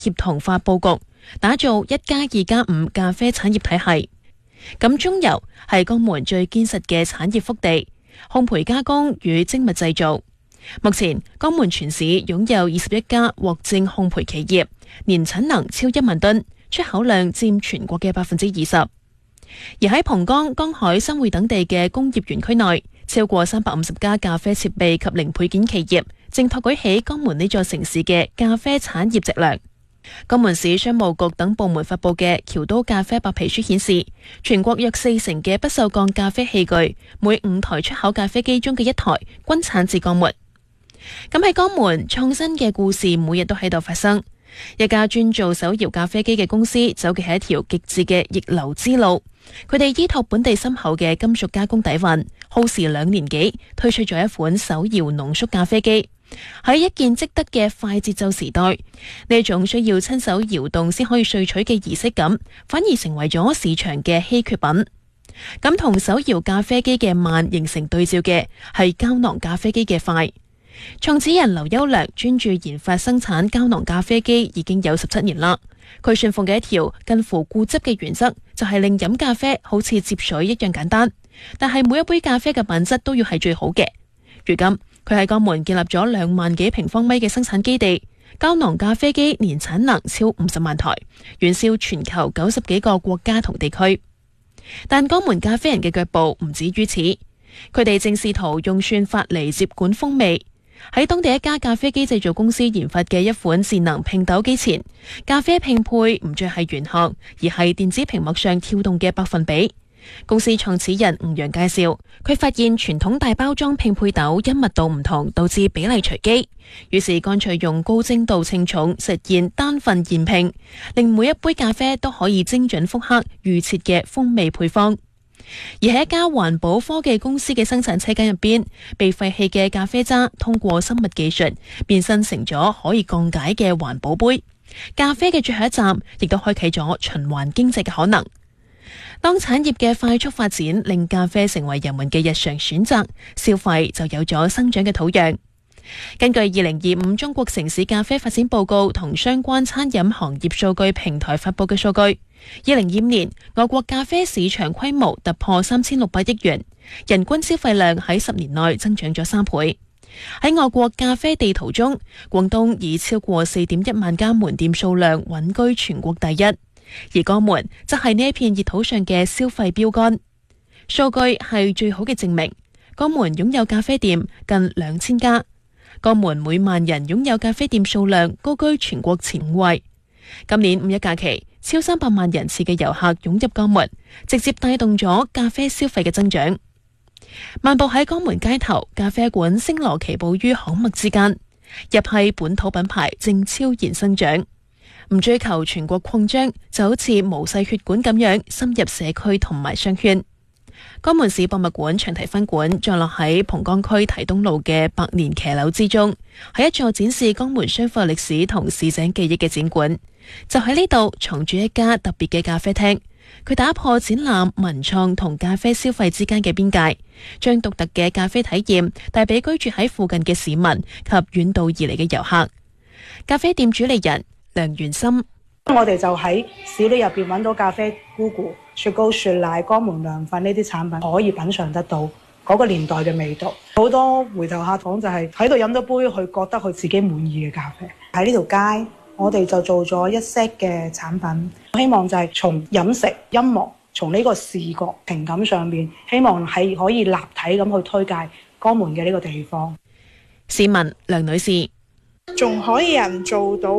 協同化佈局，打造1+2+5咖啡產業體系。咁中游係江門最堅實嘅產業腹地，烘焙加工與精密製造。目前江門全市擁有21家獲證烘焙企業，年產能超1萬噸，出口量佔全國嘅20%。而喺蒲崗、江海、新會等地嘅工業園區內，超過350家咖啡設備及零配件企業正托舉起江門呢座城市嘅咖啡產業脊樑。江門市商務局等部門發佈嘅僑都咖啡白皮書顯示，全國約40%嘅不鏽鋼咖啡器具，每5台出口咖啡機中嘅1台均產自江門。咁喺江門，創新嘅故事每日都喺度發生。一家專做手搖咖啡機嘅公司走嘅係一條極致嘅逆流之路。佢哋依託本地深厚嘅金屬加工底蘊，耗時2年幾推出咗一款手搖濃縮咖啡機。喺一鍵即得嘅快節奏時代，呢種需要親手搖動先可以萃取嘅儀式感，反而成為咗市場嘅稀缺品。咁同手搖咖啡機嘅慢形成對照嘅係膠囊咖啡機嘅快。創始人劉優良專注研發生產膠囊咖啡機已經有17年啦。佢信奉嘅一條近乎固執嘅原則，就係令飲咖啡好似接水一樣簡單，但係每一杯咖啡嘅品質都要係最好嘅。如今佢喺江門建立咗2萬幾平方米嘅生產基地，膠囊咖啡機年產能超50萬台，遠銷全球90幾個國家同地區。但江門咖啡人嘅腳步唔止於此，佢哋正試圖用算法嚟接管風味。喺當地一家咖啡機製造公司研發嘅一款智能拼豆機前，咖啡拼配唔再係玄學，而係電子屏幕上跳動嘅百分比。公司創始人吳陽介紹，佢發現傳統大包裝拼配豆因密度唔同，導致比例隨機，於是乾脆用高精度稱重實現單份現拼，令每一杯咖啡都可以精準複刻預設嘅風味配方。而喺一家環保科技公司嘅生產車間入邊，被廢棄嘅咖啡渣通過生物技術變身成咗可以降解嘅環保杯。咖啡嘅最後一站亦都開啟咗循環經濟嘅可能。當產業嘅快速發展令咖啡成為人們嘅日常選擇，消費就有咗生長嘅土壤。根據2025中國城市咖啡發展報告同相關餐飲行業數據平台發佈嘅數據，2025年我國咖啡市場規模突破3600億元，人均消費量喺10年內增長咗3倍。喺我國咖啡地圖中，廣東以超過4.1萬家門店數量穩居全國第一，而江門則係呢一片熱土上嘅消費標杆。數據係最好嘅證明，江門擁有咖啡店近2000家。江門每萬人擁有咖啡店數量高居全國前5位。今年五一假期，超300萬人次嘅遊客湧入江門，直接帶動咗咖啡消費嘅增長。漫步喺江門街頭，咖啡館星羅棋布於巷陌之間，日系本土品牌正超然生長。唔追求全國擴張，就好似毛細血管咁樣深入社區同埋商圈。江門市博物館長堤分館坐落喺蒲崗區堤東路嘅百年騎樓之中，係一座展示江門商埠歷史同市井記憶嘅展館。就喺呢度藏住一家特別嘅咖啡廳，佢打破展覽、文創同咖啡消費之間嘅邊界，將獨特嘅咖啡體驗帶俾居住喺附近嘅市民及遠道而嚟嘅遊客。咖啡店主理人梁元森。 我哋就喺市裏入邊揾到咖啡菇菇、雪糕、雪奶、江門涼粉呢啲產品，可以品嘗得到嗰個年代嘅味道。好多回頭客講就係喺度飲咗杯佢覺得佢自己滿意嘅咖啡。喺呢條街，我哋就做咗一 set 嘅產品，希望就係從飲食、音樂，從呢個視覺情感上面，希望係可以立體咁去推介江門嘅呢個地方。 市民梁女士。 仲可以人做到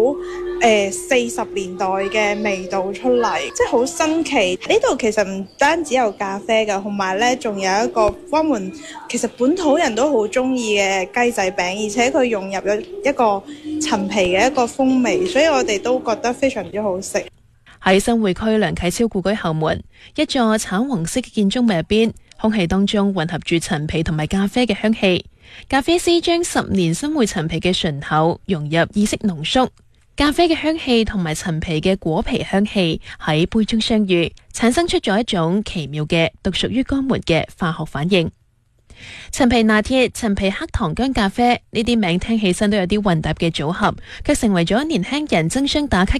40年代嘅味道出嚟，即係好新奇。呢度其實唔單止有咖啡㗎，同埋呢仲有一個江門其實本土人都好中意嘅雞仔餅，而且佢融入咗一個陳皮嘅一個風味，所以我哋都覺得非常之好食。 喺新會區梁啟超故居後門，一座橙黃色嘅建築物入邊，空氣當中混合住陳皮同埋咖啡嘅香氣。咖啡師將10年新會陳皮嘅醇厚融入意式濃縮，咖啡嘅香氣同埋陳皮嘅果皮香氣喺杯中相遇，產生出咗一種奇妙嘅獨屬於江門嘅化學反應。 陳皮拿鐵、陳皮黑糖薑咖啡呢啲名聽起身都有啲混搭嘅組合，卻成為咗年輕人爭相打卡